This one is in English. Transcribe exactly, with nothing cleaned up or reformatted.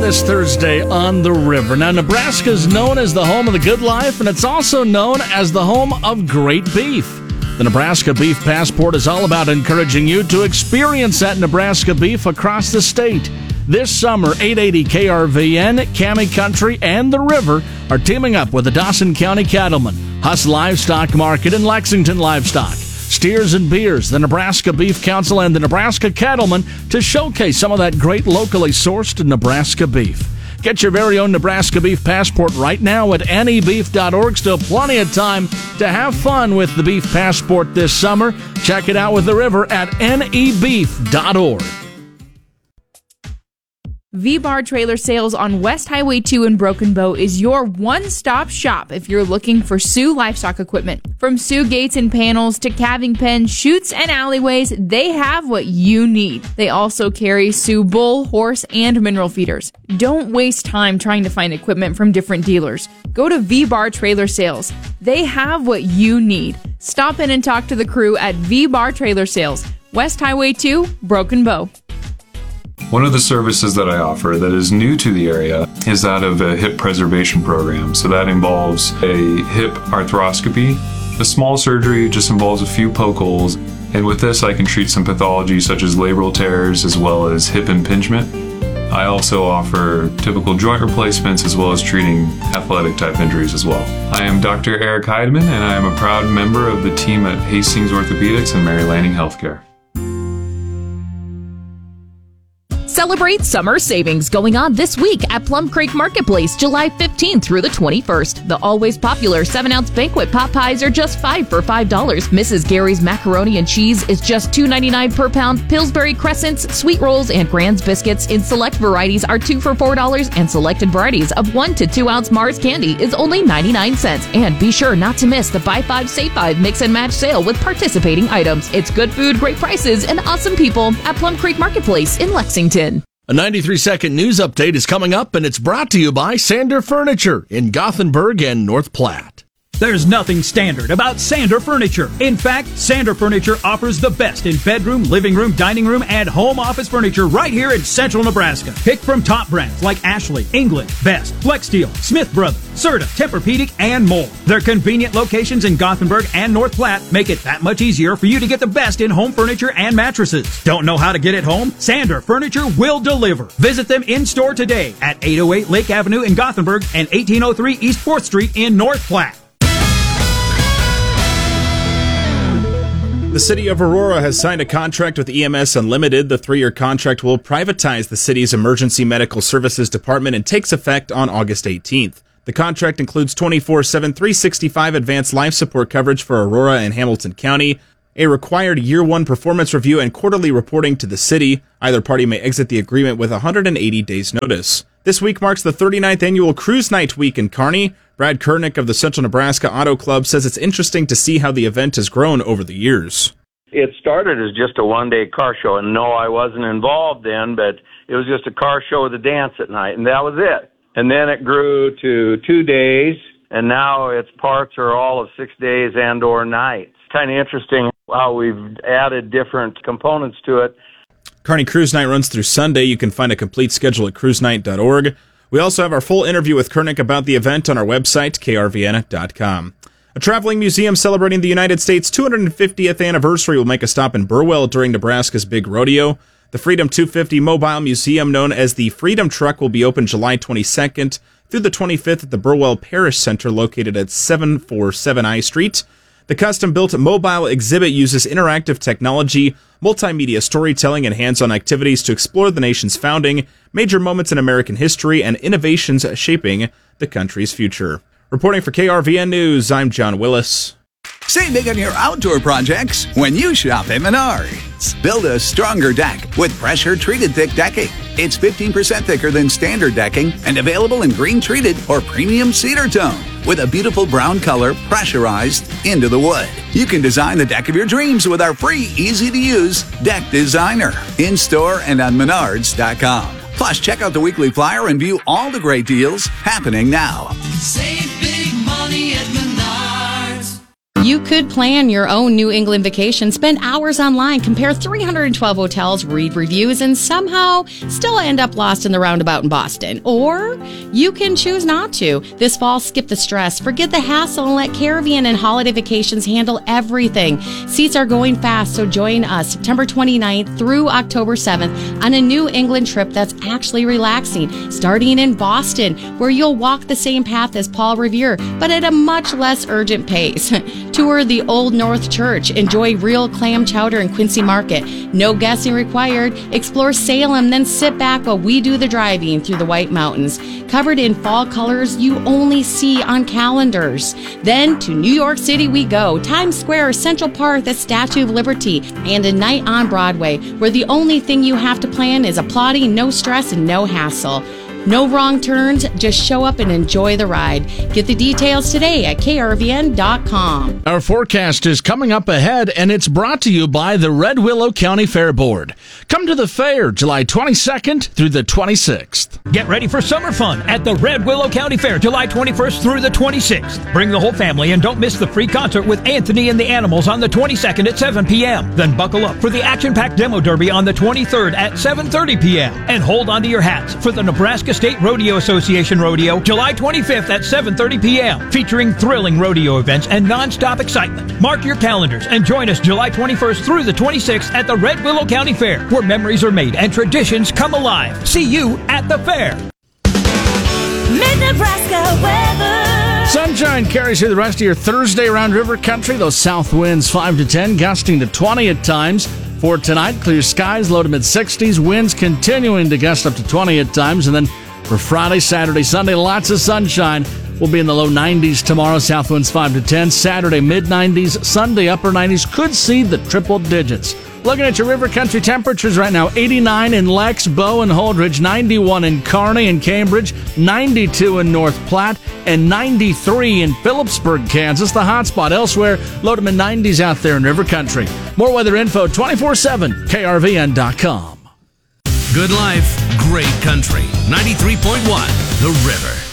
this Thursday on the River. Now, Nebraska is known as the home of the good life, and it's also known as the home of great beef. The Nebraska Beef Passport is all about encouraging you to experience that Nebraska beef across the state. This summer, eight eighty K R V N, Cami Country, and the River are teaming up with the Dawson County Cattlemen, Huss Livestock Market, and Lexington Livestock, Steers and Beers, the Nebraska Beef Council, and the Nebraska Cattlemen to showcase some of that great locally sourced Nebraska beef. Get your very own Nebraska Beef Passport right now at N E beef dot org. Still plenty of time to have fun with the Beef Passport this summer. Check it out with the River at N E beef dot org. V-Bar Trailer Sales on West Highway two in Broken Bow is your one-stop shop if you're looking for Sioux livestock equipment. From Sioux gates and panels to calving pens, chutes, and alleyways, they have what you need. They also carry Sioux bull, horse, and mineral feeders. Don't waste time trying to find equipment from different dealers. Go to V-Bar Trailer Sales. They have what you need. Stop in and talk to the crew at V-Bar Trailer Sales, West Highway two, Broken Bow. One of the services that I offer that is new to the area is that of a hip preservation program. So that involves a hip arthroscopy. The small surgery just involves a few poke holes. And with this, I can treat some pathology such as labral tears as well as hip impingement. I also offer typical joint replacements as well as treating athletic type injuries as well. I am Doctor Eric Heidemann, and I am a proud member of the team at Hastings Orthopedics and Mary Lanning Healthcare. Celebrate summer savings going on this week at Plum Creek Marketplace, July fifteenth through the twenty-first. The always popular seven ounce banquet pot pies are just five for five dollars. Missus Gary's macaroni and cheese is just two ninety-nine per pound. Pillsbury crescents, sweet rolls, and Grand's biscuits in select varieties are two for four dollars, and selected varieties of one to two ounce Mars candy is only ninety-nine cents. And be sure not to miss the Buy Five, Save Five mix and match sale with participating items. It's good food, great prices, and awesome people at Plum Creek Marketplace in Lexington. A ninety-three second news update is coming up, and it's brought to you by Sander Furniture in Gothenburg and North Platte. There's nothing standard about Sander Furniture. In fact, Sander Furniture offers the best in bedroom, living room, dining room, and home office furniture right here in central Nebraska. Pick from top brands like Ashley, England, Best, Flexsteel, Smith Brothers, Serta, Tempur-Pedic, and more. Their convenient locations in Gothenburg and North Platte make it that much easier for you to get the best in home furniture and mattresses. Don't know how to get it home? Sander Furniture will deliver. Visit them in-store today at eight oh eight Lake Avenue in Gothenburg and eighteen oh three East fourth Street in North Platte. The city of Aurora has signed a contract with E M S Unlimited. The three-year contract will privatize the city's emergency medical services department and takes effect on August eighteenth. The contract includes twenty-four seven, three sixty-five advanced life support coverage for Aurora and Hamilton County, a required year one performance review, and quarterly reporting to the city. Either party may exit the agreement with one hundred eighty days notice. This week marks the thirty-ninth annual Cruise Night Week in Kearney. Brad Kernick of the Central Nebraska Auto Club says it's interesting to see how the event has grown over the years. It started as just a one-day car show, and no, I wasn't involved then, but it was just a car show with a dance at night, and that was it. And then it grew to two days, and now its parts are all of six days and or nights. Kind of interesting how we've added different components to it. Kearney Cruise Night runs through Sunday. You can find a complete schedule at cruise night dot org. We also have our full interview with Kernick about the event on our website, K R V N dot com. A traveling museum celebrating the United States' two hundred fiftieth anniversary will make a stop in Burwell during Nebraska's Big Rodeo. The Freedom two fifty Mobile Museum, known as the Freedom Truck, will be open July twenty-second through the twenty-fifth at the Burwell Parish Center located at seven forty-seven I Street. The custom-built mobile exhibit uses interactive technology, multimedia storytelling, and hands-on activities to explore the nation's founding, major moments in American history, and innovations shaping the country's future. Reporting for K R V N News, I'm John Willis. Save big on your outdoor projects when you shop at Menards. Build a stronger deck with pressure-treated thick decking. It's fifteen percent thicker than standard decking and available in green-treated or premium cedar tone with a beautiful brown color pressurized into the wood. You can design the deck of your dreams with our free, easy-to-use Deck Designer in-store and on menards dot com. Plus, check out the weekly flyer and view all the great deals happening now. Save big money at Menards. You could plan your own New England vacation, spend hours online, compare three hundred twelve hotels, read reviews, and somehow still end up lost in the roundabout in Boston. Or you can choose not to. This fall, skip the stress, forget the hassle, and let Caribbean and Holiday Vacations handle everything. Seats are going fast, so join us September twenty-ninth through October seventh on a New England trip that's actually relaxing, starting in Boston, where you'll walk the same path as Paul Revere, but at a much less urgent pace. Tour the Old North Church, enjoy real clam chowder in Quincy Market. No guessing required. Explore Salem, then sit back while we do the driving through the White Mountains, covered in fall colors you only see on calendars. Then to New York City we go, Times Square, Central Park, the Statue of Liberty, and a night on Broadway, where the only thing you have to plan is applauding, no stress, and no hassle. No wrong turns, just show up and enjoy the ride. Get the details today at K R V N dot com. Our forecast is coming up ahead, and it's brought to you by the Red Willow County Fair Board. Come to the fair July twenty-second through the twenty-sixth. Get ready for summer fun at the Red Willow County Fair, July twenty-first through the twenty-sixth. Bring the whole family and don't miss the free concert with Anthony and the Animals on the twenty-second at seven p.m. Then buckle up for the action-packed demo derby on the twenty-third at seven thirty p.m. And hold on to your hats for the Nebraska State Rodeo Association Rodeo, July twenty-fifth at seven thirty p.m., featuring thrilling rodeo events and non-stop excitement. Mark your calendars and join us July twenty-first through the twenty-sixth at the Red Willow County Fair, where memories are made and traditions come alive. See you at the fair. Mid-Nebraska weather. Sunshine carries through the rest of your Thursday around River Country. Those south winds five to ten, gusting to twenty at times. For tonight, clear skies, low to mid-sixties, winds continuing to gust up to twenty at times, and then for Friday, Saturday, Sunday, lots of sunshine. We'll be in the low nineties tomorrow, south winds five to ten. Saturday, mid-nineties. Sunday, upper nineties. Could see the triple digits. Looking at your River Country temperatures right now, eighty-nine in Lex, Bow, and Holdridge, ninety-one in Kearney and Cambridge, ninety-two in North Platte, and ninety-three in Phillipsburg, Kansas, the hot spot. Elsewhere, low to mid-nineties out there in River Country. More weather info, twenty-four seven, K R V N dot com. Good life, great country. ninety-three point one, The River.